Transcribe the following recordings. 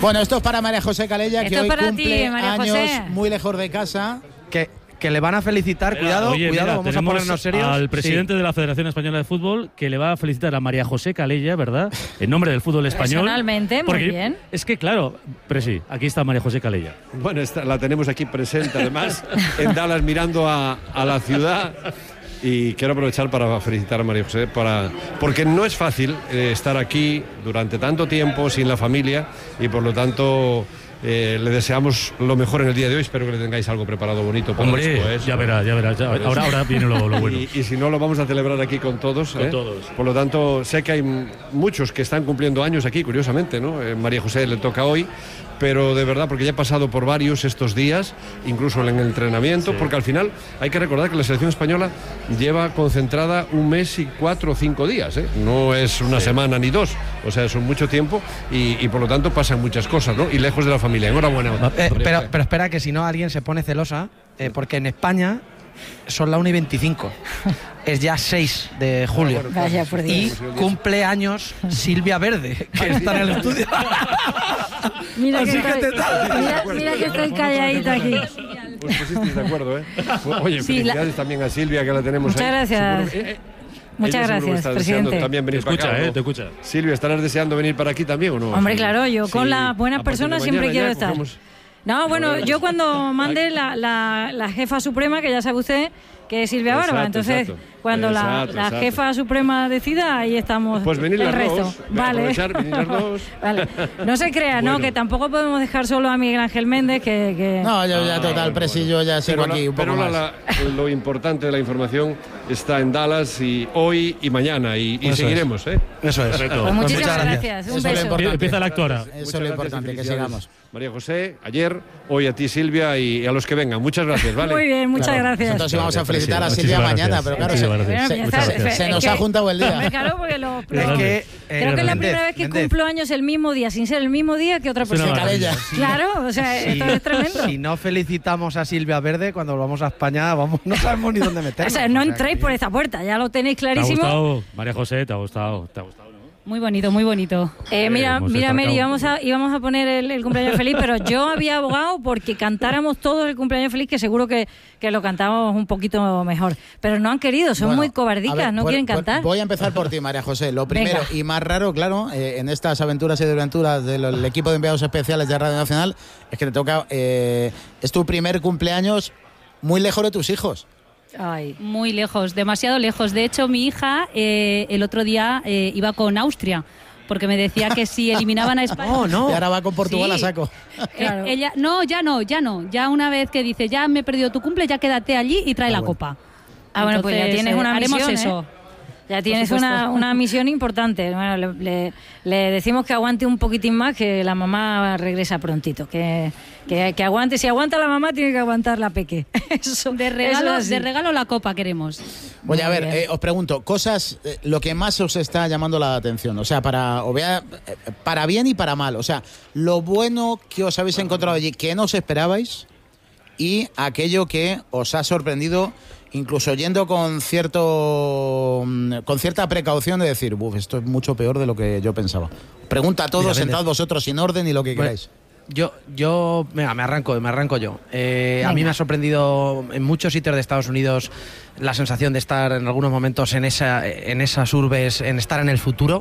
Bueno, esto es para María José Calella, que hoy para cumple ti, María años José. muy lejos de casa. Que le van a felicitar, cuidado, Oye, cuidado, mira, vamos a ponernos serios. Al presidente de la Federación Española de Fútbol, que le va a felicitar a María José Calella, ¿verdad? En nombre del fútbol español. Personalmente, muy bien. Es que, claro, Presi, aquí está María José Calella. Bueno, la tenemos aquí presente, además, en Dallas, mirando a la ciudad. Y quiero aprovechar para felicitar a María José, porque no es fácil estar aquí durante tanto tiempo sin la familia y, por lo tanto, le deseamos lo mejor en el día de hoy. Espero que le tengáis algo preparado bonito para Hombre, ya verás. Ahora viene lo bueno. Y si no, lo vamos a celebrar aquí con todos. Con todos. Por lo tanto, sé que hay muchos que están cumpliendo años aquí, curiosamente, ¿no? María José le toca hoy, pero de verdad, porque ya he pasado por varios estos días, incluso en el entrenamiento, porque al final hay que recordar que la selección española lleva concentrada 1 mes y 4 o 5 días, ¿eh? No es una semana ni 2, o sea, son mucho tiempo y por lo tanto pasan muchas cosas, ¿no? Y lejos de la familia. Enhorabuena. Pero espera, que si no alguien se pone celosa, porque en España son la 1:25. Es ya 6 de julio. Vaya, por Dios. Y cumple años Silvia Verde, que está en el estudio. Mira Así que estoy calladita aquí. Pues pusisteis de acuerdo, ¿eh? Oye, felicidades también a Silvia, que la tenemos Muchas ahí. gracias. Seguro, Muchas ella seguro que gracias, está presidente. deseando también venir Te escucha, para acá, ¿no? te escucha. Silvia, ¿estarás deseando venir para aquí también o no? Hombre, claro, yo con Sí. las buenas A partir de personas siempre mañana quiero ya estar. cogemos- No, bueno, yo cuando mande la jefa suprema, que ya sabe usted que es Silvia Barba, Exacto, entonces exacto. cuando la Exacto. jefa suprema decida, ahí estamos Pues venir el las resto. dos. Vale. Aprovechar, venir las dos. Vale. No se crea, Bueno. ¿no? Que tampoco podemos dejar solo a Miguel Ángel Méndez, que... No, yo ya total, Presi, yo ya sigo Pero aquí un poco pero más. lo importante de la información está en Dallas y hoy y mañana y Eso seguiremos, ¿eh? Eso es. Perfecto. Pues muchísimas muchas gracias. Un Eso es lo beso. importante. Empieza la actuara. Eso es lo Muchas gracias importante, y que felicidades, sigamos. María José, ayer, hoy a ti, Silvia, y a los que vengan. Muchas gracias, ¿vale? Muy bien, muchas Claro. gracias. Entonces íbamos a felicitar a Muchísimas Silvia gracias. mañana, pero claro, Muchísimas Bueno, gracias. ya Muchas está, gracias. se nos ha juntado el día. Hombre, claro, porque Es creo que es la Méndez, primera vez que Méndez. cumplo años el mismo día, sin ser el mismo día que otra Es una persona. maravilla. Claro, o sea, esto es tremendo. Si no felicitamos a Silvia Verde, cuando volvamos a España, no sabemos ni dónde O meternos. sea, no O sea, entréis que- por esta puerta, ya lo tenéis ¿Te ha clarísimo. gustado, María José? ¿Te ha gustado? ¿no? Muy bonito, muy bonito. Mira, hemos mira, Mary, destacado. íbamos a poner el cumpleaños feliz, pero yo había abogado porque cantáramos todos el cumpleaños feliz, que seguro que lo cantamos un poquito mejor. Pero no han querido, son Bueno, muy cobardicas, a ver, no pues- quieren pues cantar. Voy a empezar por ti, María José. Lo primero Venga. y más raro, claro, en estas aventuras y desventuras del equipo de enviados especiales de Radio Nacional, es que te toca, es tu primer cumpleaños muy lejos de tus hijos. Ay. Muy lejos, demasiado lejos. De hecho, mi hija el otro día iba con Austria, porque me decía que si eliminaban a España... Y ahora va con Portugal Sí. a saco. Claro. Ella, no. Ya una vez que dice, ya me he perdido tu cumple, ya quédate allí y trae la bueno. copa. Ah, bueno, pues ya Entonces, tienes una haremos misión, eso. Ya tienes supuesto. una misión importante. Bueno, le decimos que aguante un poquitín más, que la mamá regresa prontito. Que aguante. Si aguanta la mamá, tiene que aguantar la peque. Eso, De eso regalo, es así. de regalo la copa queremos. Oye, a Muy ver, bien. os pregunto, cosas, lo que más os está llamando la atención, o sea, para bien y para mal, o sea, lo bueno que os habéis encontrado allí, que no os esperabais, y aquello que os ha sorprendido, incluso yendo con cierta precaución de decir, esto es mucho peor de lo que yo pensaba. Pregunta a todos, Mira, sentad vosotros sin orden y lo que Bueno, queráis. Venga, me arranco yo. A mí me ha sorprendido en muchos sitios de Estados Unidos la sensación de estar en algunos momentos en esas urbes, en estar en el futuro.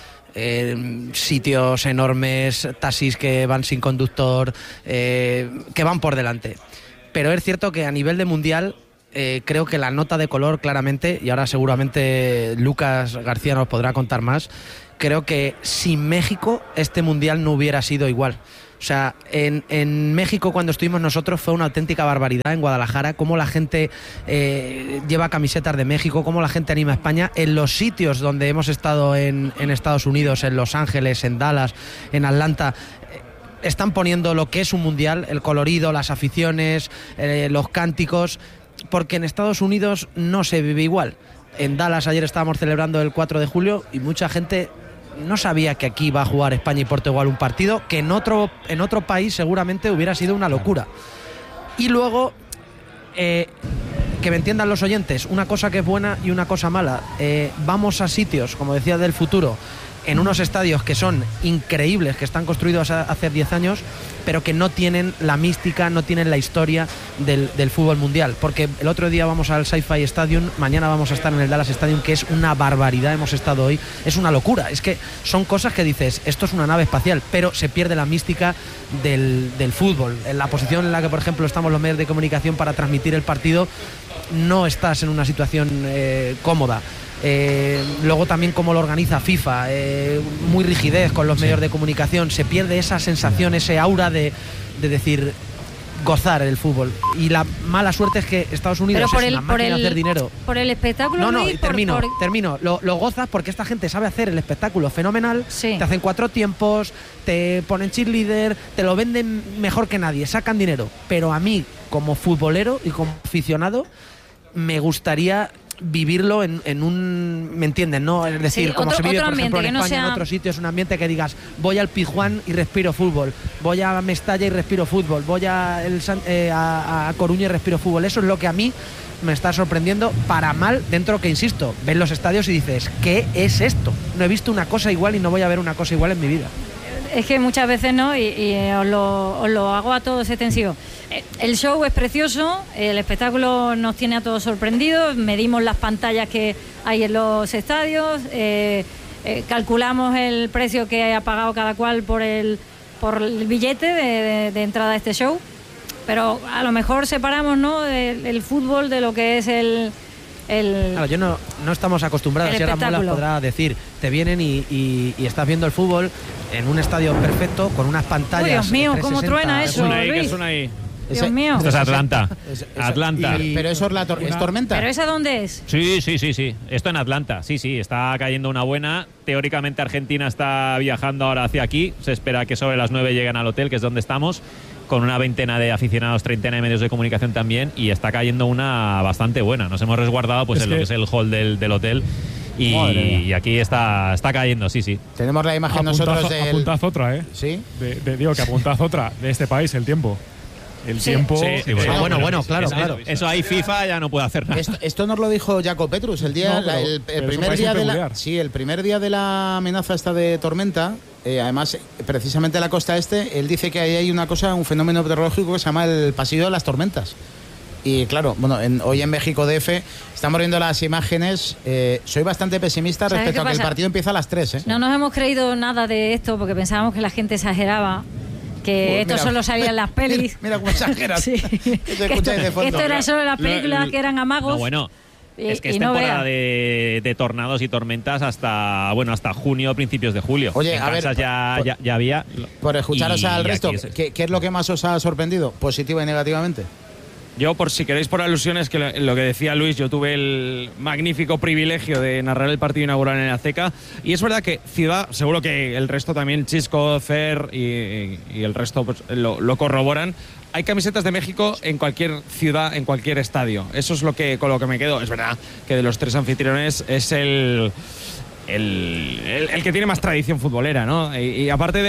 Sitios enormes, taxis que van sin conductor, que van por delante. Pero es cierto que a nivel de mundial creo que la nota de color claramente, y ahora seguramente Lucas García nos podrá contar más, creo que sin México este mundial no hubiera sido igual. O sea, en México cuando estuvimos nosotros fue una auténtica barbaridad en Guadalajara, cómo la gente lleva camisetas de México, cómo la gente anima a España. En los sitios donde hemos estado en Estados Unidos, en Los Ángeles, en Dallas, en Atlanta, están poniendo lo que es un mundial, el colorido, las aficiones, los cánticos, porque en Estados Unidos no se vive igual. En Dallas ayer estábamos celebrando el 4 de julio y mucha gente no sabía que aquí iba a jugar España y Portugal un partido que en otro país seguramente hubiera sido una locura. Y luego, que me entiendan los oyentes, una cosa que es buena y una cosa mala. Vamos a sitios, como decía, del futuro, en unos estadios que son increíbles, que están construidos hace 10 años, pero que no tienen la mística, no tienen la historia del fútbol mundial. Porque el otro día vamos al SoFi Stadium, mañana vamos a estar en el Dallas Stadium, que es una barbaridad, hemos estado hoy, es una locura. Es que son cosas que dices, esto es una nave espacial, pero se pierde la mística del fútbol. En la posición en la que, por ejemplo, estamos los medios de comunicación para transmitir el partido, no estás en una situación cómoda. Luego también cómo lo organiza FIFA, muy rigidez con los medios de comunicación, se pierde esa sensación, ese aura de decir gozar el fútbol. Y la mala suerte es que Estados Unidos es una máquina de hacer dinero. Por el espectáculo. No, termino. Lo gozas porque esta gente sabe hacer el espectáculo fenomenal. Sí. Te hacen 4 tiempos, te ponen cheerleader, te lo venden mejor que nadie, sacan dinero. Pero a mí, como futbolero y como aficionado, me gustaría vivirlo en un, ¿me entienden? ¿No? Es decir, Sí, como se vive, por ejemplo, en que no España, sea... en otros sitios, un ambiente que digas, voy al Pizjuán y respiro fútbol, voy a Mestalla y respiro fútbol, voy a Coruña y respiro fútbol. Eso es lo que a mí me está sorprendiendo para mal, dentro que, insisto, ves los estadios y dices, ¿qué es esto? No he visto una cosa igual y no voy a ver una cosa igual en mi vida. Es que muchas veces no, y os lo hago a todos extensivo. El show es precioso, el espectáculo nos tiene a todos sorprendidos, medimos las pantallas que hay en los estadios, calculamos el precio que ha pagado cada cual por el billete de entrada a este show, pero a lo mejor separamos, ¿no?, el fútbol de lo que es el Claro, yo no estamos acostumbrados, y ahora Molas podrá decir, te vienen y estás viendo el fútbol en un estadio perfecto, con unas pantallas. Uy, Dios mío, 360. cómo truena eso, Luis. ahí. Dios mío. Esto es Atlanta. Atlanta. Pero eso es tormenta. ¿Pero esa dónde es? Sí. Esto en Atlanta. Sí, está cayendo una buena. Teóricamente Argentina está viajando ahora hacia aquí. Se espera que sobre las 9 lleguen al hotel, que es donde estamos, con una veintena de aficionados, treintena de medios de comunicación también, y está cayendo una bastante buena. Nos hemos resguardado pues en lo que es el hall del hotel. Y aquí está cayendo, sí. Tenemos la imagen nosotros del... Apuntad otra, ¿eh? Sí. Digo que apuntad otra de este país, el tiempo. El tiempo... Sí, bueno, claro. Eso ahí FIFA ya no puede hacer nada. Esto nos lo dijo Jaco Petrus el día, el primer día de la... Sí, el primer día de la amenaza esta de tormenta. Además, precisamente en la costa este, él dice que ahí hay una cosa, un fenómeno meteorológico que se llama el pasillo de las tormentas. Y claro, bueno, hoy en México DF estamos viendo las imágenes. Soy bastante pesimista respecto a que el partido empieza a las 3. No nos hemos creído nada de esto porque pensábamos que la gente exageraba, que esto solo salía en las pelis. Mira cómo exageras. Sí. Esto era solo en las películas, que eran amagos. No, bueno. Es que es temporada de tornados y tormentas hasta junio, principios de julio. Oye, en a ver, ya había. Por escucharos al resto, ¿qué es lo que más os ha sorprendido, positiva y negativamente? Yo, si queréis por alusiones, que lo que decía Luis, yo tuve el magnífico privilegio de narrar el partido inaugural en el Azteca, y es verdad que Ciudad, seguro que el resto también, Chisco, Fer y el resto pues, lo corroboran. Hay camisetas de México en cualquier ciudad, en cualquier estadio. Eso es con lo que me quedo. Es verdad que de los 3 anfitriones es el que tiene más tradición futbolera, ¿no? Y aparte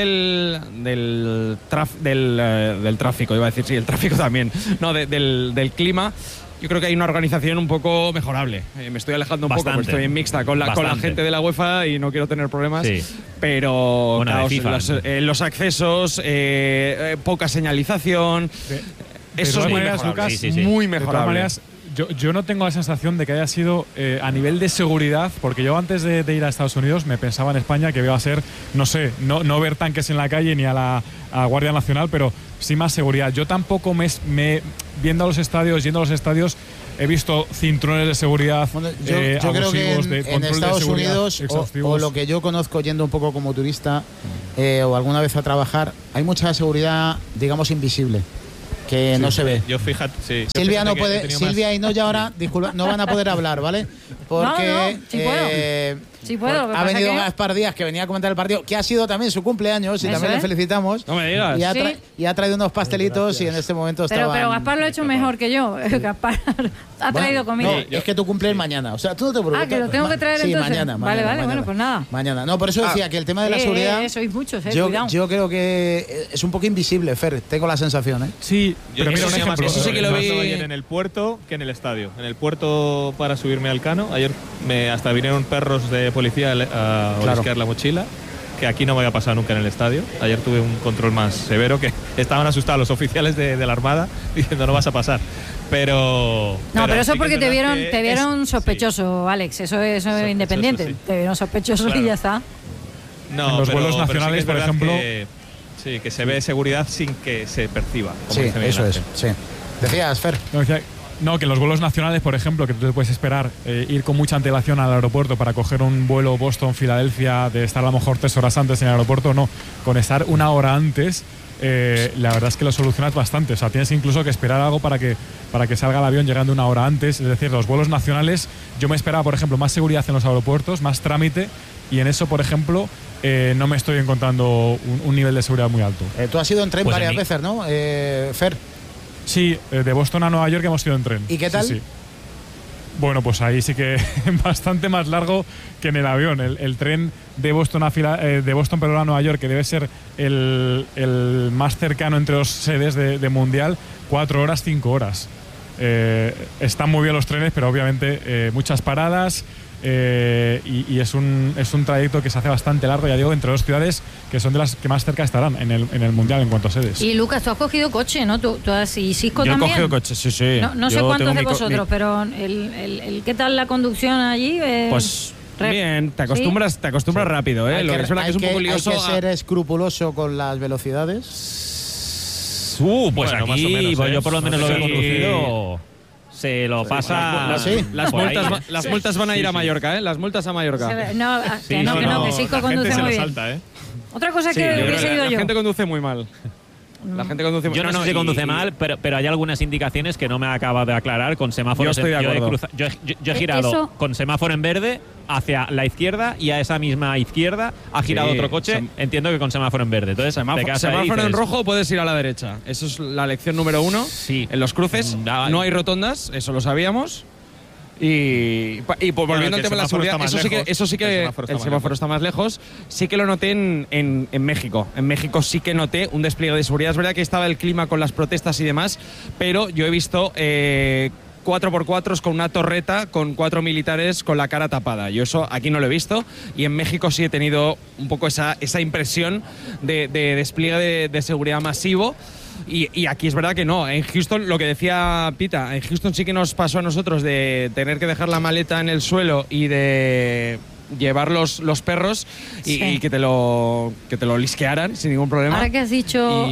del tráfico, iba a decir, sí, el tráfico también, no, del clima, yo creo que hay una organización un poco mejorable. Me estoy alejando un poco, porque estoy en mixta con la gente de la UEFA y no quiero tener problemas. Sí. Pero bueno, los accesos, poca señalización, eso es muy mejorable. Lucas, muy mejorable. De todas maneras, yo no tengo la sensación de que haya sido a nivel de seguridad, porque yo antes de ir a Estados Unidos me pensaba en España que iba a ser, no sé, no ver tanques en la calle ni a la Guardia Nacional, pero sí más seguridad. Yo tampoco yendo a los estadios, he visto cinturones de seguridad. Bueno, yo creo que en Estados Unidos, o lo que yo conozco yendo un poco como turista o alguna vez a trabajar, hay mucha seguridad, digamos, invisible, que no se ve. Yo fíjate, sí. Silvia no puede, Silvia y Noya ahora, disculpa, no van a poder hablar, ¿vale? Porque sí puedo. Ha venido Gaspar Díaz, que venía a comentar el partido, que ha sido también su cumpleaños, y también le felicitamos. No me digas. Y ha traído unos pastelitos y en este momento pero Gaspar lo ha hecho mejor que yo. Gaspar ha traído comida. No, es que tu cumpleaños mañana, o sea, tú no te preocupes. Que lo tengo que traer entonces. Mañana. Vale, bueno, pues nada. Mañana. No, por eso decía que el tema de la seguridad... sois muchos, cuidado. Yo creo que es un poco invisible, Fer, tengo la sensación, ¿eh? Sí, pero mira un ejemplo. Eso sí que lo vi en el puerto que en el estadio. En el puerto para subirme al Cano mano. Ayer hasta vinieron perros de policía a olisquear la mochila, que aquí no me había pasado nunca en el estadio. Ayer tuve un control más severo, que estaban asustados los oficiales de la Armada diciendo no vas a pasar. Pero eso sí porque te vieron sospechoso, sí. Alex. Eso es independiente. Sí. Te vieron sospechoso, claro. Y ya está. No, en los vuelos nacionales, por ejemplo. Que se ve seguridad sin que se perciba. Sí, eso es. Sí. Decías, Fer. No, que en los vuelos nacionales, por ejemplo, que tú te puedes esperar ir con mucha antelación al aeropuerto para coger un vuelo Boston-Filadelfia, de estar a lo mejor 3 horas antes en el aeropuerto, no. Con estar 1 hora antes, la verdad es que lo solucionas bastante. O sea, tienes incluso que esperar algo para que salga el avión llegando 1 hora antes. Es decir, los vuelos nacionales, yo me esperaba, por ejemplo, más seguridad en los aeropuertos, más trámite, y en eso, por ejemplo, no me estoy encontrando un nivel de seguridad muy alto. Tú has ido en tren varias veces, ¿no, Fer? Sí, de Boston a Nueva York hemos ido en tren. ¿Y qué tal? Sí. Bueno, pues ahí sí que bastante más largo que en el avión. El tren de Boston a Nueva York, que debe ser el más cercano entre dos sedes de Mundial, 4 horas, 5 horas. Están muy bien los trenes, pero obviamente muchas paradas. Y es un trayecto que se hace bastante largo, ya digo, entre dos ciudades que son de las que más cerca estarán en el Mundial en cuanto a sedes. Y Lucas, tú has cogido coche, ¿no? Y Sisco también. Yo he cogido coche, sí. No sé cuántos de vosotros, pero ¿qué tal la conducción allí? Pues bien, te acostumbras rápido, ¿eh? Lo que suena que es un poco lioso. Hay que ser escrupuloso con las velocidades. Pues bueno, aquí más o menos, yo por lo menos lo he conducido. Se lo pasa. Las multas van a ir a Mallorca, ¿eh? Las multas a Mallorca. Que Sisco conduce muy bien. Salta, ¿eh? Otra cosa que hubiese ido yo. La gente conduce muy mal. La gente conduce muy mal. Yo no sé si conduce mal, pero hay algunas indicaciones que no me acaba de aclarar con semáforos. Yo estoy de acuerdo. Yo he girado con semáforo en verde hacia la izquierda y a esa misma izquierda ha girado otro coche. Entiendo que con semáforo en verde. Entonces, semáforo en rojo puedes ir a la derecha. Eso es la lección número 1. Sí. En los cruces no hay rotondas, eso lo sabíamos. Y volviendo al tema de la seguridad, eso sí que el semáforo está más lejos. Sí que lo noté en México. En México sí que noté un despliegue de seguridad. Es verdad que estaba el clima con las protestas y demás, pero yo he visto 4x4 con una torreta con 4 militares con la cara tapada. Yo eso aquí no lo he visto, y en México sí he tenido un poco esa impresión de despliegue de seguridad masivo. Y aquí es verdad que no. En Houston, lo que decía Pita, en Houston sí que nos pasó a nosotros de tener que dejar la maleta en el suelo y de llevar los perros y que te lo lisquearan sin ningún problema. Ahora que has dicho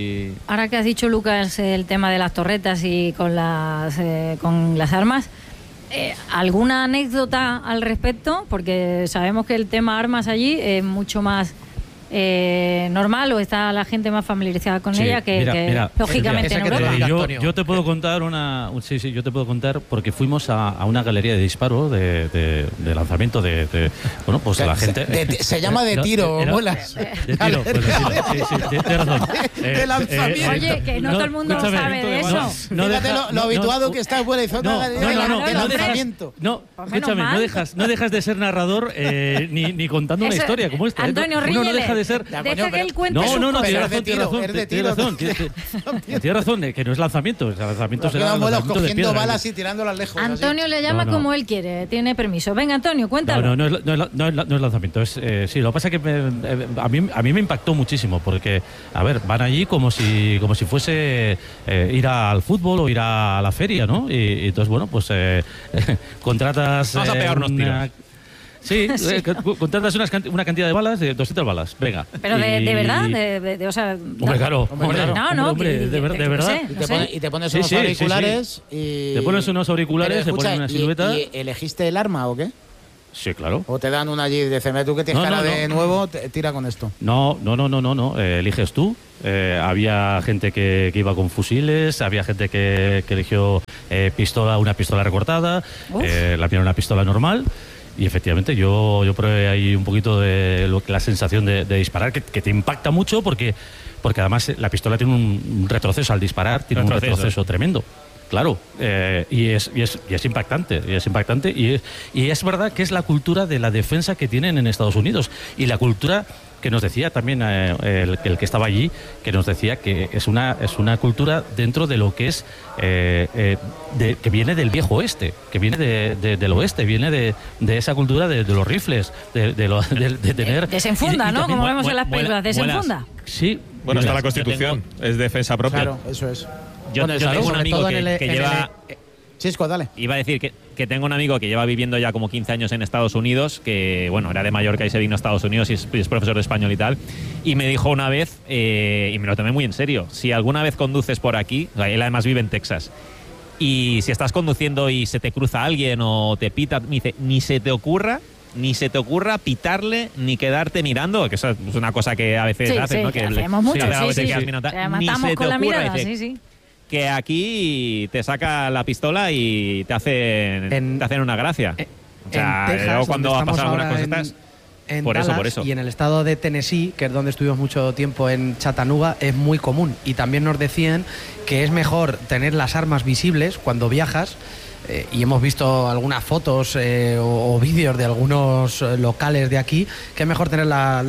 Lucas, el tema de las torretas y con las armas, ¿alguna anécdota al respecto? Porque sabemos que el tema armas allí es mucho más normal, o está la gente más familiarizada con ella que lógicamente en Europa. Yo te puedo contar yo te puedo contar porque fuimos a una galería de disparo de lanzamiento bueno, pues la gente se llama de tiro, bolas. De tiro, pues sí, tienes razón. De lanzamiento. Oye, que no todo el mundo sabe de eso. Fíjate lo habituado que está fuera de lanzamiento. Escúchame, no dejas de ser narrador ni contando una historia como esta. Antonio, ríe. Deja que él cuente. Tienes razón, que no es lanzamiento. El lanzamiento será lanzamiento de piedra. Balas y tirándolas lejos. Antonio le llama como él quiere, tiene permiso. Venga, Antonio, cuéntalo. No es lanzamiento. Sí, lo que pasa es que a mí me impactó muchísimo, porque, a ver, van allí como si fuese ir al fútbol o ir a la feria, ¿no? Y entonces, bueno, pues Vamos contratas. a pegarnos tiros. Sí, contratas una cantidad de balas, de 200 balas, venga. Pero de verdad, o sea... Hombre, claro. De verdad. Y te pones unos auriculares y... Te pones unos auriculares, te pones una silueta... ¿Y elegiste el arma o qué? Sí, claro. ¿O te dan una allí de CM? Tú que tienes cara de nuevo, tira con esto. No. Eliges tú. Había gente que iba con fusiles, había gente que eligió una pistola recortada, la mía era una pistola normal. Y efectivamente yo probé ahí un poquito de la sensación de disparar, que te impacta mucho porque además la pistola tiene un retroceso al disparar, tiene un retroceso tremendo. Claro, y es impactante, y es verdad que es la cultura de la defensa que tienen en Estados Unidos, y la cultura que nos decía también el que estaba allí, que nos decía que es una cultura dentro de lo que es que viene del viejo oeste, que viene del oeste, viene de esa cultura de los rifles, de tener... Desenfunda, ¿no? Como vemos en las películas, desenfunda. Sí. Bueno, está la Constitución, es defensa propia. Claro, eso es. Yo tengo un amigo que lleva... Chisco, dale. Iba a decir que tengo un amigo que lleva viviendo ya como 15 años en Estados Unidos, que bueno, era de Mallorca y se vino a Estados Unidos y es profesor de español y tal, y me dijo una vez, y me lo tomé muy en serio, si alguna vez conduces por aquí, o sea, él además vive en Texas, y si estás conduciendo y se te cruza alguien o te pita, me dice, ni se te ocurra pitarle ni quedarte mirando, que eso es una cosa que a veces haces, ¿no? Que hacemos mucho, sí. Matamos con la mirada, sí. Que aquí te saca la pistola y te hacen una gracia. O sea, en Texas, luego cuando ha pasado algunas ahora cositas... Por eso. Y en el estado de Tennessee, que es donde estuvimos mucho tiempo en Chattanooga, es muy común. Y también nos decían que es mejor tener las armas visibles cuando viajas. Y hemos visto algunas fotos o vídeos de algunos locales de aquí, que es mejor tener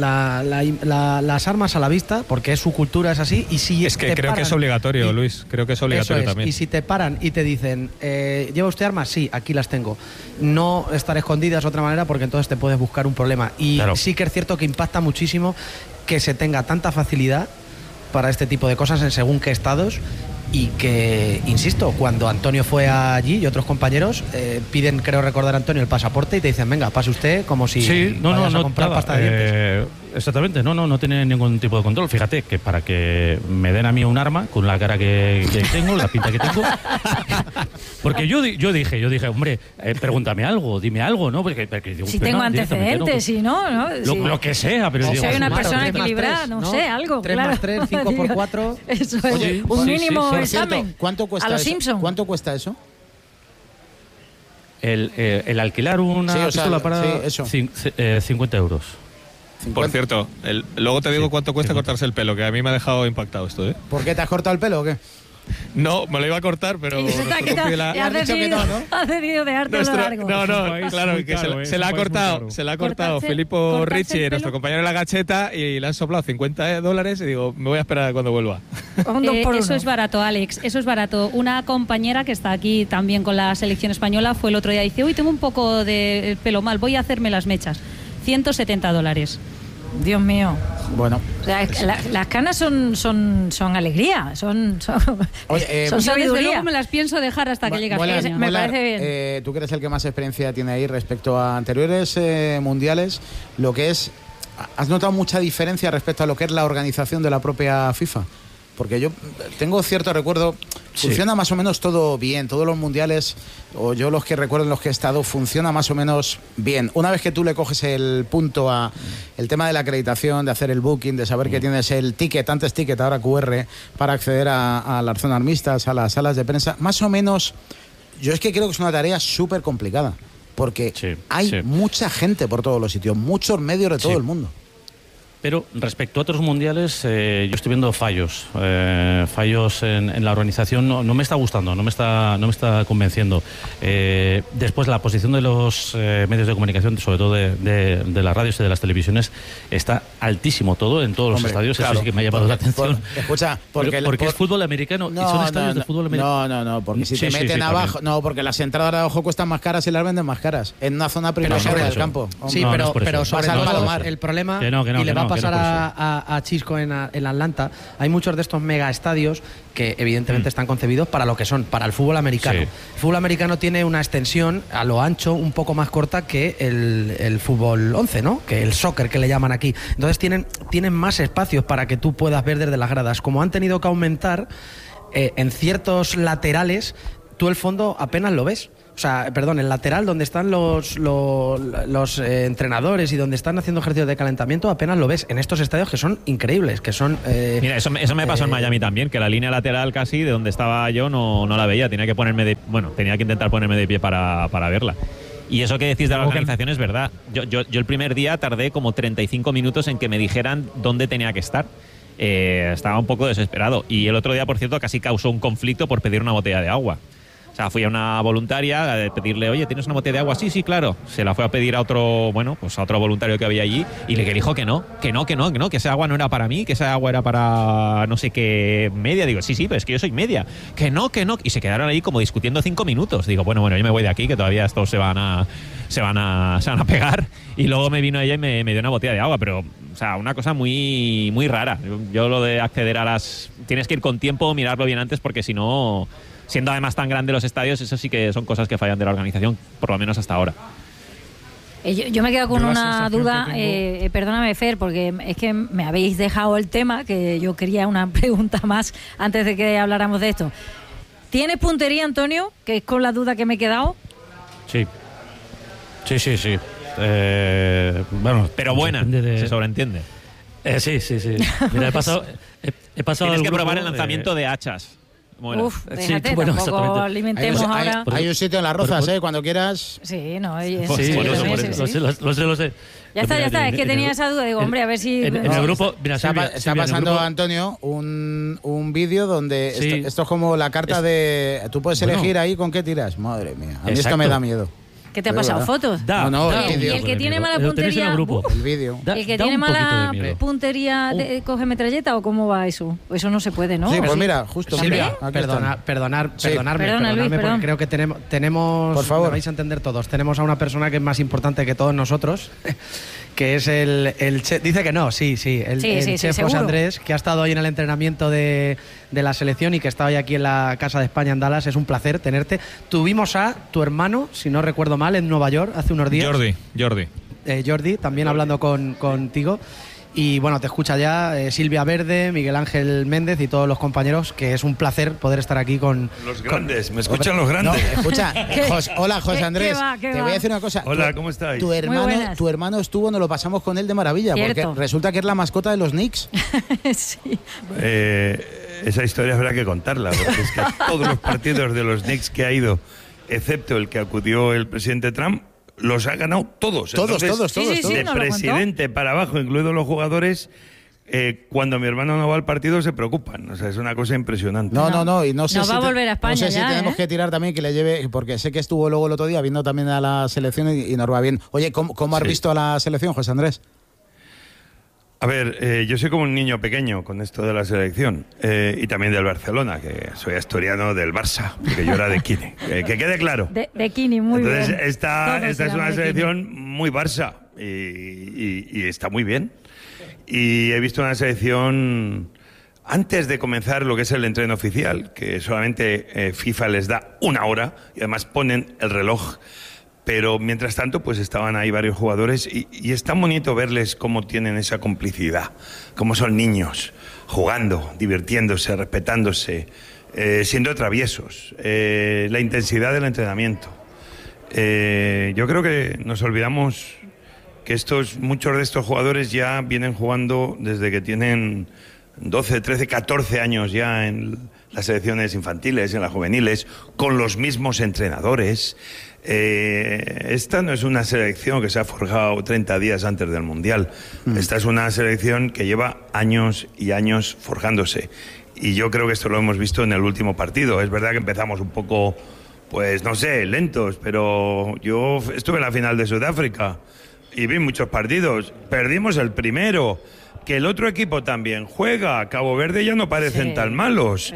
las armas a la vista, porque es su cultura, es así. Y si es que creo que es obligatorio, Luis. Creo que es obligatorio también. Y si te paran y te dicen, ¿lleva usted armas? Sí, aquí las tengo. No estar escondidas de otra manera, porque entonces te puedes buscar un problema. Y sí que es cierto que impacta muchísimo que se tenga tanta facilidad para este tipo de cosas en según qué estados. Y que, insisto, cuando Antonio fue allí y otros compañeros piden, creo recordar, Antonio, el pasaporte y te dicen, venga, pase usted como si vayas a comprar pasta de dientes. Exactamente, no tiene ningún tipo de control. Fíjate que para que me den a mí un arma con la cara que tengo, la pinta que tengo, porque yo dije, hombre, pregúntame algo, dime algo, ¿no? Porque digo, si tengo antecedentes, si no, lo que sea, pero si soy una persona equilibrada, no sé, algo. 3 más 3, 5 por 4. Eso es, un mínimo examen. Cierto, ¿cuánto cuesta a los eso? Simpson. ¿Cuánto cuesta eso? El alquilar una pistola para 50 euros. Por cierto, luego te digo cuánto cuesta cortarse el pelo, que a mí me ha dejado impactado esto, ¿eh? ¿Por qué te has cortado el pelo o qué? No, me lo iba a cortar, pero... Has decidido dejártelo largo. No, claro, que se la ha cortado Filippo Ricci, nuestro compañero de la gacheta, y le han soplado $50 y digo, me voy a esperar a cuando vuelva. Eso es barato, Alex, eso es barato. Una compañera que está aquí también con la selección española fue el otro día y dice, uy, tengo un poco de pelo mal, voy a hacerme las mechas. $170. Dios mío. Bueno. O sea, las canas son alegría, son sabiduría. Desde luego me las pienso dejar hasta que llegue. Me parece bien. Tú que eres el que más experiencia tiene ahí respecto a anteriores mundiales, lo que es, ¿has notado mucha diferencia respecto a lo que es la organización de la propia FIFA? Porque yo tengo cierto recuerdo, funciona más o menos todo bien, todos los mundiales, o yo los que recuerdo en los que he estado, funciona más o menos bien. Una vez que tú le coges el punto a el tema de la acreditación, de hacer el booking, de saber que tienes el ticket, antes ticket, ahora QR, para acceder a las zonas mixtas, a las salas de prensa, más o menos, yo es que creo que es una tarea súper complicada, porque hay mucha gente por todos los sitios, muchos medios de todo el mundo. Pero respecto a otros mundiales, yo estoy viendo fallos en la organización. No me está gustando, no me está convenciendo. Después, la posición de los medios de comunicación, sobre todo de las radios y de las televisiones, está altísimo todo en todos los estadios. Claro, eso sí que me ha llamado la atención. Escucha, porque es fútbol americano y son estadios de fútbol americano. No, porque si te meten abajo, no, porque las entradas de abajo cuestan más caras y las venden más caras en una zona privilegiada del campo. Sí, pero sobre todo el problema, y le va a pasar a Chisco en Atlanta, hay muchos de estos mega estadios que evidentemente están concebidos para lo que son, para el fútbol americano. El fútbol americano tiene una extensión a lo ancho un poco más corta que el fútbol 11, ¿no? Que el soccer, que le llaman aquí. Entonces tienen más espacios para que tú puedas ver desde las gradas. Como han tenido que aumentar en ciertos laterales, tú el fondo apenas lo ves. O sea, perdón, el lateral donde están los entrenadores y donde están haciendo ejercicios de calentamiento apenas lo ves en estos estadios que son increíbles, que son... Mira, eso me pasó en Miami también, que la línea lateral casi de donde estaba yo no la veía, tenía que intentar ponerme de pie para verla. Y eso que decís de la organización es verdad. Yo el primer día tardé como 35 minutos en que me dijeran dónde tenía que estar. Estaba un poco desesperado. Y el otro día, por cierto, casi causó un conflicto por pedir una botella de agua. O sea, fui a una voluntaria a pedirle, oye, ¿tienes una botella de agua? Sí, sí, claro. Se la fue a pedir a otro, bueno, pues a otro voluntario que había allí y le dijo que no, que esa agua no era para mí, que esa agua era para no sé qué media. Digo, sí, pero es que yo soy media. Que no. Y se quedaron ahí como discutiendo 5 minutos. Digo, bueno, yo me voy de aquí, que todavía estos se van a pegar. Y luego me vino ella y me dio una botella de agua, pero, o sea, una cosa muy, muy rara. Yo lo de acceder a las... Tienes que ir con tiempo, mirarlo bien antes, porque si no... Siendo además tan grandes los estadios, eso sí que son cosas que fallan de la organización, por lo menos hasta ahora. Yo me quedo con una duda, perdóname, Fer, porque es que me habéis dejado el tema, que yo quería una pregunta más antes de que habláramos de esto. ¿Tienes puntería, Antonio? Que es con la duda que me he quedado. Sí. Bueno, pero buena, se sobreentiende. Sí. Mira, he pasado Tienes que probar el lanzamiento de hachas. Bueno. Uf, déjate, tampoco alimentemos ahora. Hay un sitio en Las Rozas, cuando quieras. Sí, no, oye. Sí, lo sé. Ya está, es que tenía esa duda. Digo, hombre, a ver si... En el grupo... Mira, está pasando, Antonio, un vídeo donde esto es como la carta de... Tú puedes elegir ahí con qué tiras. Madre mía, a mí esto me da miedo. ¿Qué te ha pasado? ¿Fotos? No, el vídeo. Y el que tiene mala puntería... El vídeo. El que tiene mala puntería, ¿coge metralleta o cómo va eso? Eso no se puede, ¿no? Sí, pues mira, justo. Silvia, perdonadme, porque creo que tenemos por favor, me vais a entender todos. Tenemos a una persona que es más importante que todos nosotros, que es el chef. Dice que no, sí, el chef José Andrés, que ha estado hoy en el entrenamiento de la selección y que está hoy aquí en la Casa de España en Dallas. Es un placer tenerte. Tuvimos a tu hermano, si no recuerdo mal, en Nueva York hace unos días. Jordi, también hablando contigo. Y bueno, te escucha ya Silvia Verde, Miguel Ángel Méndez y todos los compañeros, que es un placer poder estar aquí con... Los grandes, ¿me escuchan los grandes? No, escucha, hola José Andrés, te voy a decir una cosa. Hola, ¿cómo estáis? Tu hermano estuvo, nos lo pasamos con él de maravilla, Cierto. Porque resulta que es la mascota de los Knicks. Sí. Esa historia habrá que contarla, porque es que a todos los partidos de los Knicks que ha ido, excepto el que acudió el presidente Trump, los ha ganado todos. Todos. De presidente para abajo, incluidos los jugadores, cuando mi hermano no va al partido se preocupan. O sea, es una cosa impresionante. No. Y no sé no si va a volver a España. No sé si tenemos que tirar también que le lleve, porque sé que estuvo luego el otro día viendo también a la selección y nos va bien. Oye, ¿cómo has visto a la selección, José Andrés? A ver, yo soy como un niño pequeño con esto de la selección y también del Barcelona, que soy asturiano del Barça, porque yo era de Kini. Que quede claro. De Kini, muy Entonces, bien. Esta es una selección muy Barça y está muy bien. Y he visto una selección antes de comenzar lo que es el entreno oficial, que solamente FIFA les da 1 hora y además ponen el reloj. Pero mientras tanto, pues estaban ahí varios jugadores y es tan bonito verles cómo tienen esa complicidad, cómo son niños, jugando, divirtiéndose, respetándose, siendo traviesos, la intensidad del entrenamiento. Yo creo que nos olvidamos que muchos de estos jugadores ya vienen jugando desde que tienen 12, 13, 14 años ya en las selecciones infantiles, en las juveniles, con los mismos entrenadores. Esta no es una selección que se ha forjado 30 días antes del Mundial. Esta es una selección que lleva años y años forjándose. Y yo creo que esto lo hemos visto en el último partido. Es verdad que empezamos un poco, pues no sé, lentos, pero yo estuve en la final de Sudáfrica y vi muchos partidos. Perdimos el primero. Que el otro equipo también juega. Cabo Verde ya no parecen tan malos.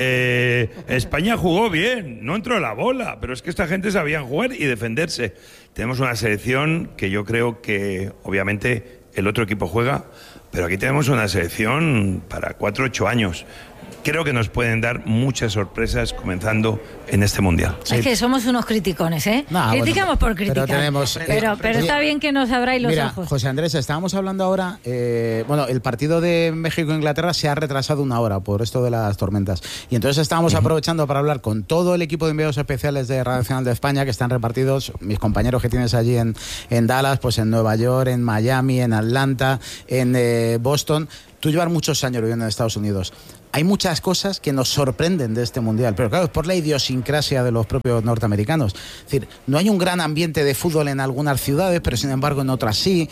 España jugó bien, no entró la bola, pero es que esta gente sabía jugar y defenderse. Tenemos una selección que yo creo que, obviamente, el otro equipo juega, pero aquí tenemos una selección para 4 o 8 años. Creo que nos pueden dar muchas sorpresas comenzando en este Mundial. Es que somos unos criticones, ¿eh? Criticamos por criticar. Pero está bien que nos abráis los ojos. José Andrés, estábamos hablando ahora, el partido de México-Inglaterra se ha retrasado 1 hora por esto de las tormentas. Y entonces estábamos aprovechando para hablar con todo el equipo de enviados especiales de Radio Nacional de España, que están repartidos, mis compañeros que tienes allí en Dallas, pues en Nueva York, en Miami, en Atlanta, en Boston. tú llevas muchos años viviendo en Estados Unidos. Hay muchas cosas que nos sorprenden de este Mundial, pero claro, es por la idiosincrasia de los propios norteamericanos. Es decir, no hay un gran ambiente de fútbol en algunas ciudades, pero sin embargo en otras sí.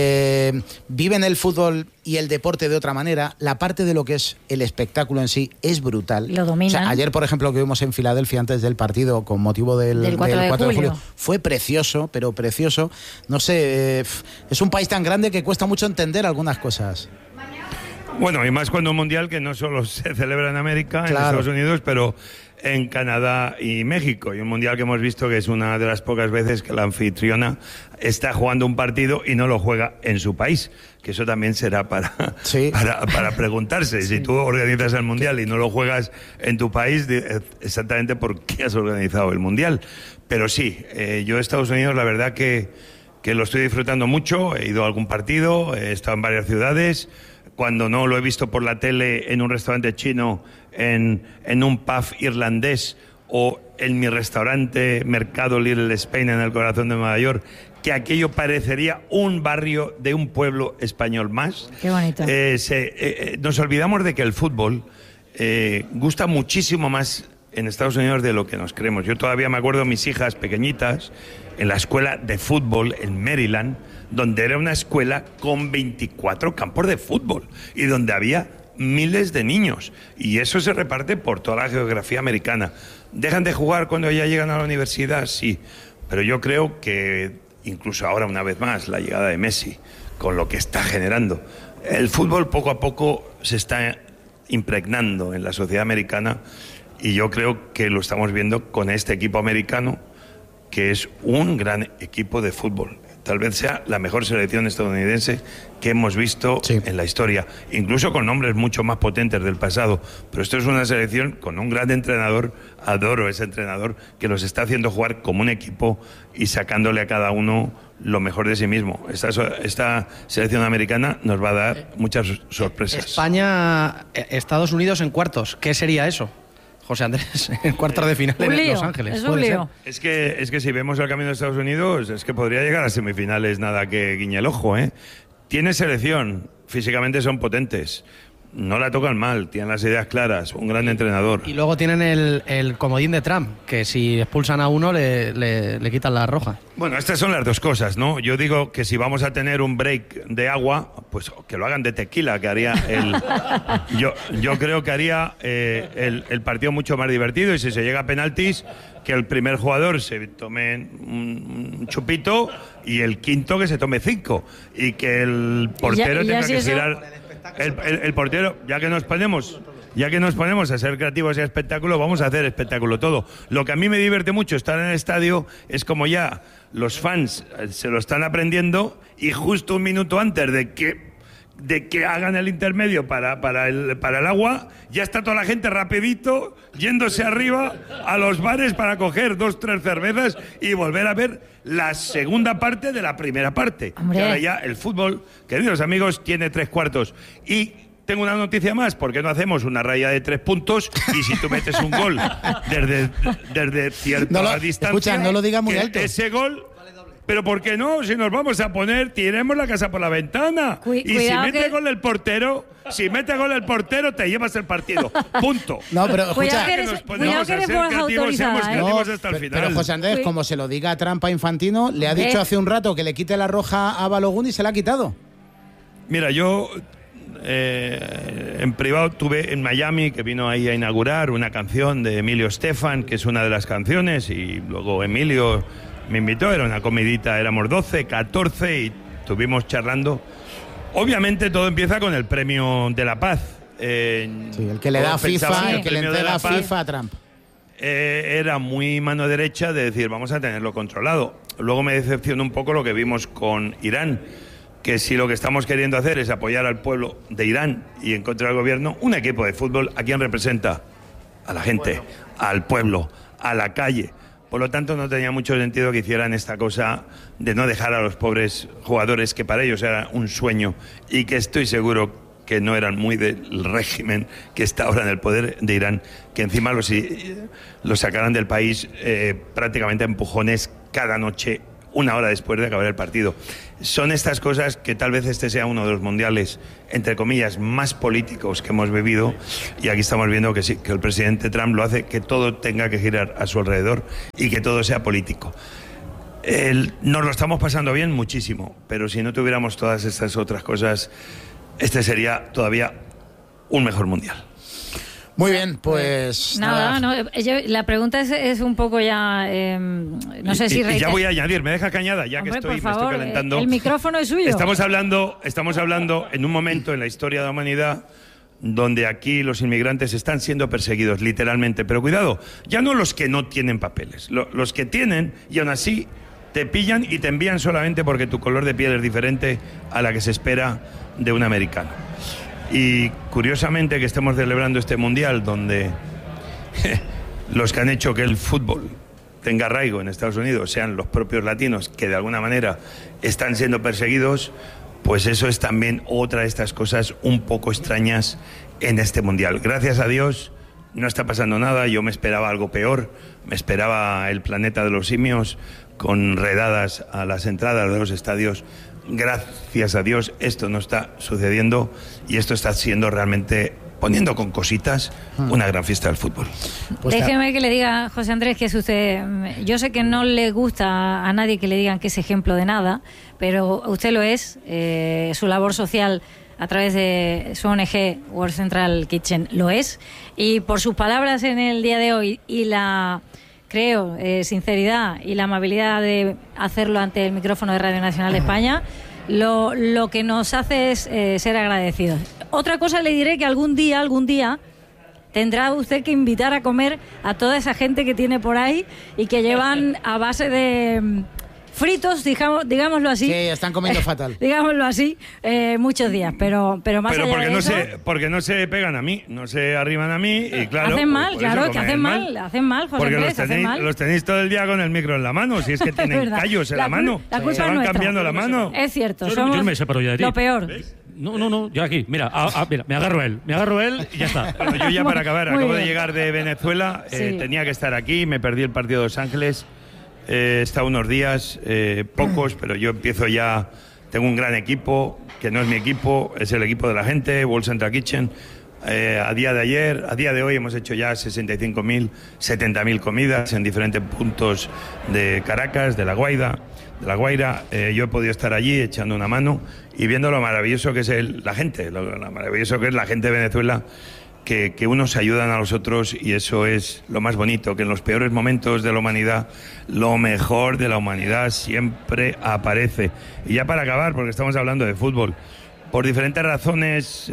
Viven el fútbol y el deporte de otra manera. La parte de lo que es el espectáculo en sí es brutal. Lo dominan. O sea, ayer, por ejemplo, que vimos en Filadelfia antes del partido con motivo del 4 de julio, fue precioso, pero precioso. No sé, es un país tan grande que cuesta mucho entender algunas cosas. Bueno, y más cuando un mundial que no solo se celebra en América, en Claro. Estados Unidos, pero en Canadá y México. Y un mundial que hemos visto que es una de las pocas veces que la anfitriona está jugando un partido y no lo juega en su país. Que eso también será para preguntarse. Si tú organizas el mundial y no lo juegas en tu país, exactamente por qué has organizado el mundial. Pero sí, yo Estados Unidos la verdad que lo estoy disfrutando mucho. He ido a algún partido, he estado en varias ciudades. Cuando no lo he visto por la tele en un restaurante chino, en un pub irlandés o en mi restaurante Mercado Little Spain en el corazón de Nueva York, que aquello parecería un barrio de un pueblo español más. Qué bonito. Nos olvidamos de que el fútbol gusta muchísimo más en Estados Unidos de lo que nos creemos. Yo todavía me acuerdo de mis hijas pequeñitas en la escuela de fútbol en Maryland, donde era una escuela con 24 campos de fútbol y donde había miles de niños. Y eso se reparte por toda la geografía americana. ¿Dejan de jugar cuando ya llegan a la universidad? Sí. Pero yo creo que, incluso ahora una vez más, la llegada de Messi, con lo que está generando, el fútbol poco a poco se está impregnando en la sociedad americana y yo creo que lo estamos viendo con este equipo americano, que es un gran equipo de fútbol. Tal vez sea la mejor selección estadounidense que hemos visto en la historia, incluso con nombres mucho más potentes del pasado. Pero esto es una selección con un gran entrenador, adoro ese entrenador, que los está haciendo jugar como un equipo y sacándole a cada uno lo mejor de sí mismo. Esta selección americana nos va a dar muchas sorpresas. España, Estados Unidos en cuartos, ¿qué sería eso? José Andrés, en cuartos de final en Los Ángeles. Es un lío. Es que si vemos el camino de Estados Unidos, es que podría llegar a semifinales nada que guiñe el ojo, ¿eh? Tiene selección, físicamente son potentes, no la tocan mal, tienen las ideas claras, un gran entrenador. Y luego tienen el comodín de Trump, que si expulsan a uno le quitan la roja. Bueno, estas son las dos cosas, ¿no? Yo digo que si vamos a tener un break de agua, pues que lo hagan de tequila, que haría yo creo que haría el partido mucho más divertido, y si se llega a penaltis, que el primer jugador se tome un chupito y el quinto que se tome 5, y que el portero tenga que girar. El portero, ya que nos ponemos a ser creativos y a espectáculo, vamos a hacer espectáculo todo. Lo que a mí me divierte mucho estar en el estadio es como ya los fans se lo están aprendiendo y justo un minuto antes de que hagan el intermedio para el agua, ya está toda la gente rapidito yéndose arriba a los bares para coger 2-3 cervezas y volver a ver la segunda parte de la primera parte. Hombre. Y ahora ya el fútbol, queridos amigos, tiene 3 cuartos. Y tengo una noticia más, ¿por qué no hacemos una raya de 3 puntos? Y si tú metes un gol desde cierta distancia, escucha, no lo digas muy alto. Ese gol... Pero ¿por qué no? Si nos vamos a poner, tiremos la casa por la ventana. Y si mete gol el portero, te llevas el partido. Punto. No, pero escucha, cuidado que eres Borja autorizada, no, hasta el final. pero José Andrés, como se lo diga a Trump a Infantino, le ha dicho hace un rato que le quite la roja a Balogun y se la ha quitado. Mira, yo en privado tuve en Miami, que vino ahí a inaugurar una canción de Emilio Estefan, que es una de las canciones, y luego Emilio me invitó, era una comidita, éramos 12, 14 y estuvimos charlando. Obviamente todo empieza con el premio de la paz. Sí, el que le da FIFA, el que le entrega FIFA a Trump. Era muy mano derecha de decir, vamos a tenerlo controlado. Luego me decepcionó un poco lo que vimos con Irán, que si lo que estamos queriendo hacer es apoyar al pueblo de Irán y en contra del gobierno, un equipo de fútbol, ¿a quién representa? A la gente, al pueblo, a la calle. Por lo tanto, no tenía mucho sentido que hicieran esta cosa de no dejar a los pobres jugadores, que para ellos era un sueño y que estoy seguro que no eran muy del régimen que está ahora en el poder de Irán, que encima los sacaran del país prácticamente a empujones cada noche una hora después de acabar el partido. Son estas cosas que tal vez este sea uno de los mundiales, entre comillas, más políticos que hemos vivido, y aquí estamos viendo que sí, que el presidente Trump lo hace, que todo tenga que girar a su alrededor y que todo sea político. Nos lo estamos pasando bien muchísimo, pero si no tuviéramos todas estas otras cosas, este sería todavía un mejor mundial. Muy bien, pues nada. La pregunta es un poco ya, no sé si... Y ya voy a añadir, me deja que añada, ya. Hombre, que por favor, me estoy calentando. El micrófono es suyo. Estamos hablando en un momento en la historia de la humanidad donde aquí los inmigrantes están siendo perseguidos, literalmente. Pero cuidado, ya no los que no tienen papeles, los que tienen, y aún así te pillan y te envían solamente porque tu color de piel es diferente a la que se espera de un americano. Y curiosamente que estemos celebrando este mundial donde los que han hecho que el fútbol tenga arraigo en Estados Unidos sean los propios latinos que de alguna manera están siendo perseguidos, pues eso es también otra de estas cosas un poco extrañas en este mundial. Gracias a Dios no está pasando nada, yo me esperaba algo peor, me esperaba el planeta de los simios con redadas a las entradas de los estadios. Gracias a Dios esto no está sucediendo y esto está siendo realmente, poniendo con cositas, una gran fiesta del fútbol. Pues déjeme que le diga, José Andrés, que es usted, yo sé que no le gusta a nadie que le digan que es ejemplo de nada, pero usted lo es, su labor social a través de su ONG World Central Kitchen lo es, y por sus palabras en el día de hoy y la... creo, sinceridad y la amabilidad de hacerlo ante el micrófono de Radio Nacional de España, lo que nos hace es ser agradecidos. Otra cosa le diré, que algún día tendrá usted que invitar a comer a toda esa gente que tiene por ahí y que llevan a base de fritos, digámoslo así. Sí, están comiendo fatal. Digámoslo así, muchos días, pero más allá porque de eso... porque no se pegan a mí, no se arriban a mí y claro... Hacen mal, claro, que hacen mal, José porque Andrés, los tenéis todo el día con el micro en la mano, si es que tienen callos en la mano. La culpa se van nuestra. Cambiando la mano. Es cierto, yo somos no me separo ya de ti. lo peor. ¿Ves? No, yo aquí, mira, me agarro él y ya está. Bueno, yo ya para acabar, Muy acabo bien. de llegar de Venezuela, Sí. tenía que estar aquí, me perdí el partido de Los Ángeles, he estado unos días, pocos, pero yo empiezo ya, tengo un gran equipo, que no es mi equipo, es el equipo de la gente, World Central Kitchen. A día de hoy hemos hecho ya 65.000, 70.000 comidas en diferentes puntos de Caracas, de La Guaira. Yo he podido estar allí echando una mano y viendo lo maravilloso que es la gente, lo maravilloso que es la gente de Venezuela, que unos se ayudan a los otros, y eso es lo más bonito, que en los peores momentos de la humanidad, lo mejor de la humanidad siempre aparece. Y ya para acabar, porque estamos hablando de fútbol, por diferentes razones,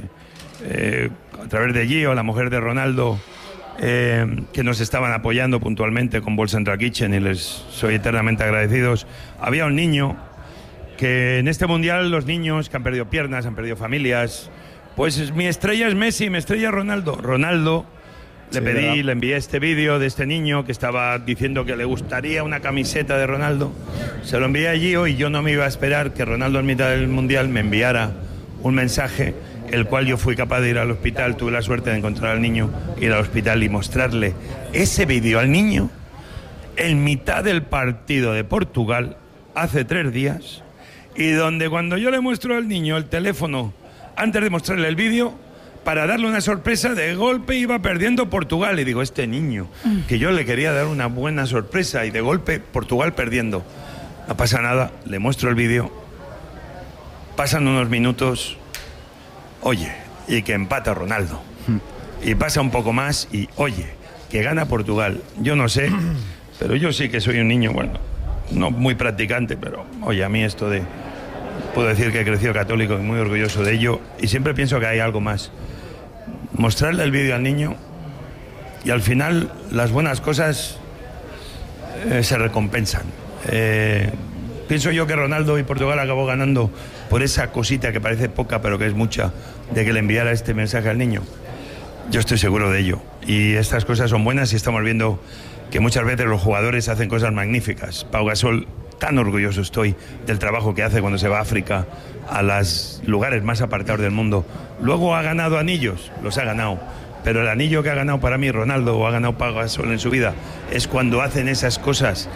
a través de Gio, la mujer de Ronaldo, que nos estaban apoyando puntualmente con World Central Kitchen, y les soy eternamente agradecidos. Había un niño que en este mundial, los niños que han perdido piernas, han perdido familias, pues mi estrella es Messi, mi estrella es Ronaldo. Ronaldo, le envié este vídeo de este niño que estaba diciendo que le gustaría una camiseta de Ronaldo. Se lo envié a Gio y yo no me iba a esperar que Ronaldo en mitad del mundial me enviara un mensaje, el cual yo fui capaz de ir al hospital, tuve la suerte de encontrar al niño, ir al hospital y mostrarle ese vídeo al niño en mitad del partido de Portugal hace 3 días, y donde cuando yo le muestro al niño el teléfono antes de mostrarle el vídeo, para darle una sorpresa, de golpe iba perdiendo Portugal, y digo, este niño, que yo le quería dar una buena sorpresa y de golpe Portugal perdiendo. No pasa nada, le muestro el vídeo, pasan unos minutos, oye, y que empata Ronaldo. Y pasa un poco más y, oye, que gana Portugal. Yo no sé, pero yo sí que soy un niño, bueno, no muy practicante, pero, oye, a mí esto de... Puedo decir que he crecido católico y muy orgulloso de ello, y siempre pienso que hay algo más. Mostrarle el vídeo al niño y al final las buenas cosas se recompensan. Pienso yo que Ronaldo y Portugal acabó ganando por esa cosita que parece poca pero que es mucha, de que le enviara este mensaje al niño. Yo estoy seguro de ello, y estas cosas son buenas, y estamos viendo que muchas veces los jugadores hacen cosas magníficas. Pau Gasol, tan orgulloso estoy del trabajo que hace cuando se va a África, a los lugares más apartados del mundo. Luego ha ganado anillos, los ha ganado, pero el anillo que ha ganado para mí Ronaldo, o ha ganado Pau Gasol en su vida, es cuando hacen esas cosas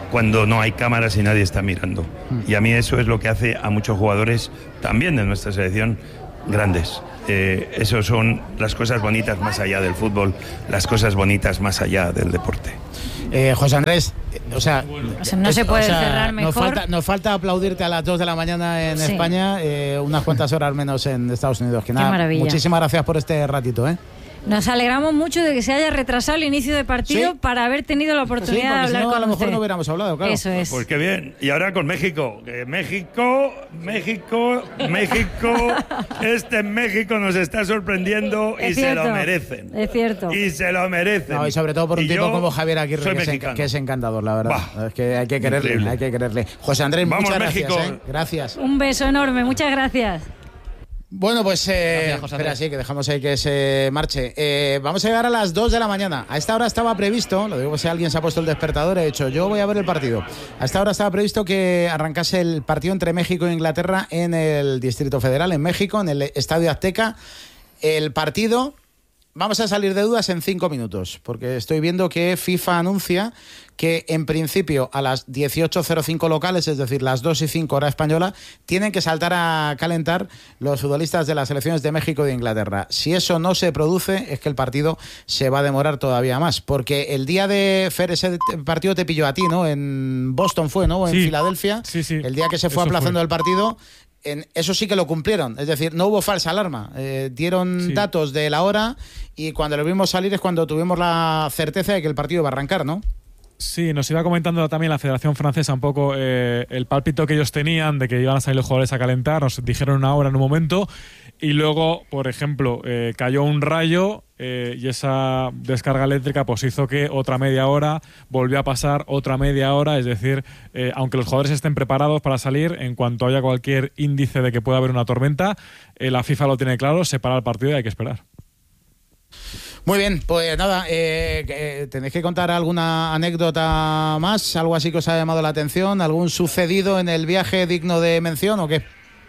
cuando no hay cámaras y nadie está mirando. Y a mí eso es lo que hace a muchos jugadores, también de nuestra selección, grandes. Eso son las cosas bonitas más allá del fútbol, las cosas bonitas más allá del deporte. José Andrés, o sea, no se puede cerrar mejor. Nos falta aplaudirte a las 2 de la mañana en España, unas cuantas horas menos en Estados Unidos. Que nada, maravilla. Muchísimas gracias por este ratito, Nos alegramos mucho de que se haya retrasado el inicio del partido para haber tenido la oportunidad de hablar si no, con a lo mejor usted. no hubiéramos hablado, claro. Eso es. Pues qué bien. Y ahora con México. México, México nos está sorprendiendo y cierto, se lo merecen. Es cierto. Y se lo merecen. No, y sobre todo por un tipo como Javier Aguirre, que es encantador, la verdad. Es que hay que quererle, José Andrés, vamos, muchas México. Gracias. Gracias. Un beso enorme, muchas gracias. Bueno, pues espera, sí, que dejamos ahí que se marche. Vamos a llegar a las 2 de la mañana. A esta hora estaba previsto, lo digo por si alguien se ha puesto el despertador, he dicho, yo voy a ver el partido. A esta hora estaba previsto que arrancase el partido entre México e Inglaterra en el Distrito Federal, en México, en el Estadio Azteca. El partido, vamos a salir de dudas en 5 minutos, porque estoy viendo que FIFA anuncia que en principio a las 18:05 locales, es decir, las 2:05 hora española, tienen que saltar a calentar los futbolistas de las selecciones de México y de Inglaterra. Si eso no se produce, es que el partido se va a demorar todavía más, porque el día de Fer, ese partido te pilló a ti, ¿no? En Boston fue, ¿no? En Filadelfia. Sí. El día que se fue aplazando el partido, eso sí que lo cumplieron, es decir, no hubo falsa alarma, dieron datos de la hora y cuando lo vimos salir es cuando tuvimos la certeza de que el partido iba a arrancar, ¿no? Sí, nos iba comentando también la Federación Francesa un poco el pálpito que ellos tenían de que iban a salir los jugadores a calentar, nos dijeron una hora en un momento y luego, por ejemplo, cayó un rayo y esa descarga eléctrica pues hizo que otra media hora volvió a pasar otra media hora, es decir, aunque los jugadores estén preparados para salir, en cuanto haya cualquier índice de que pueda haber una tormenta, la FIFA lo tiene claro, se para el partido y hay que esperar. Muy bien, pues nada, ¿tenéis que contar alguna anécdota más? ¿Algo así que os ha llamado la atención? ¿Algún sucedido en el viaje digno de mención o qué?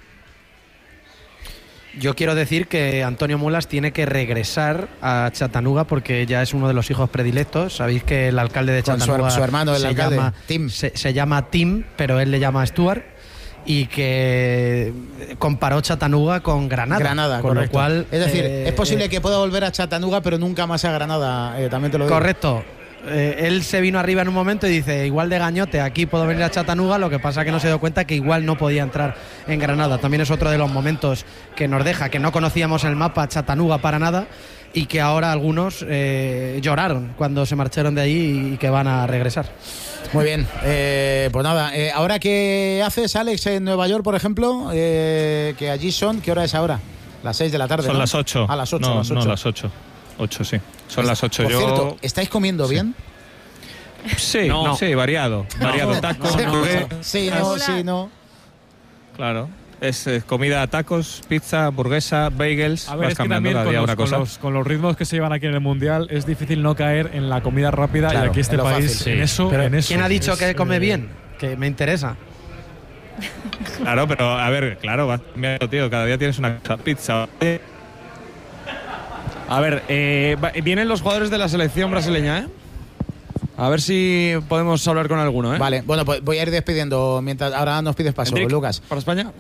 Yo quiero decir que Antonio Mulas tiene que regresar a Chattanooga porque ya es uno de los hijos predilectos. Sabéis que el alcalde de Chattanooga su hermano, el alcalde, Tim. Se llama Tim, pero él le llama Stuart. Y que comparó Chattanooga con Granada. Con correcto. Lo cual, es decir, es posible que pueda volver a Chattanooga, pero nunca más a Granada, también te lo digo. Correcto. Él se vino arriba en un momento y dice, igual de gañote, aquí puedo venir a Chattanooga, lo que pasa que no se dio cuenta que igual no podía entrar en Granada. También es otro de los momentos que nos deja, que no conocíamos el mapa Chattanooga para nada y que ahora algunos lloraron cuando se marcharon de allí y que van a regresar. Muy bien, pues nada, ahora ¿qué haces, Alex, en Nueva York, por ejemplo? Que allí son, ¿qué hora es ahora? Las 6 de la tarde, Son ¿no? las 8. A las 8, no, las 8. No, las 8. 8, sí. Son las 8. Por cierto, ¿estáis comiendo bien? Sí, sí, variado. Variado. Tacos, sí, no. Claro. Es comida, tacos, pizza, hamburguesa, bagels. A ver, vas es que cambiando también cada día una cosa. con los ritmos que se llevan aquí en el Mundial es difícil no caer en la comida rápida, claro, y aquí este país fácil, en eso. ¿Quién ha dicho que come bien? Que me interesa. Claro, pero a ver, claro, vas cambiando, tío. Cada día tienes una pizza. A ver, vienen los jugadores de la selección brasileña, A ver si podemos hablar con alguno, Vale, bueno, pues voy a ir despidiendo mientras ahora nos pides paso, Enric, Lucas. ¿Para España?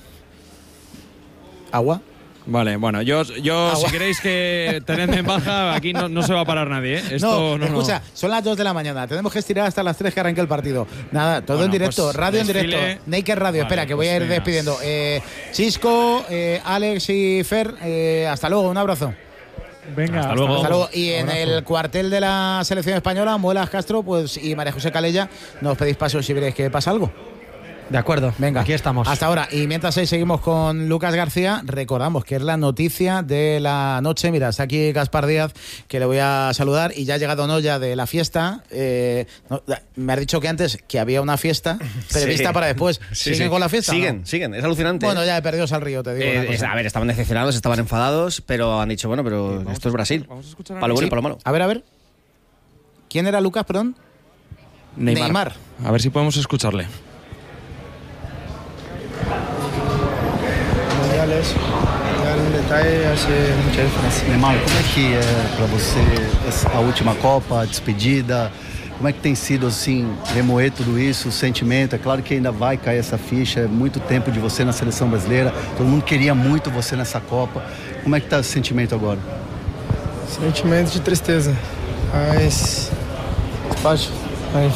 ¿Agua? Vale, bueno, yo si queréis que tenedme en baja, aquí no se va a parar nadie, Esto no. Escucha, son las 2 de la mañana, tenemos que estirar hasta las 3 que arranque el partido. Nada, todo en directo, pues radio desfile. en directo, Naked Radio. Vale, Espera, que voy a ir venga. despidiendo. Chisco, Alex y Fer, hasta luego, un abrazo. Venga, hasta luego. Hasta luego. Y en el cuartel de la selección española, Muelas Castro pues y María José Calella, nos pedís paso si veréis que pasa algo. De acuerdo, venga, aquí estamos. Hasta ahora. Y mientras seguimos con Lucas García, recordamos que es la noticia de la noche. Mira, está aquí Gaspar Díaz, que le voy a saludar, y ya ha llegado Noya de la fiesta. Me ha dicho que antes que había una fiesta prevista para después. ¿Siguen con la fiesta? Siguen, es alucinante. Bueno, ya he perdido al río, te digo. A ver, estaban decepcionados, estaban enfadados, pero han dicho, bueno, pero esto es Brasil. Para lo bueno y para lo malo. A ver. ¿Quién era Lucas, perdón? Neymar. A ver si podemos escucharle. Um detalhe hace mucha diferença. Neymar, como é que é para você a última Copa, a despedida? Como é que tem sido, assim, remoer tudo isso, o sentimento? É claro que ainda vai cair essa ficha, é muito tempo de você na seleção brasileira, todo mundo queria muito você nessa Copa. Como é que tá o sentimento agora? Sentimento de tristeza, mas faz parte.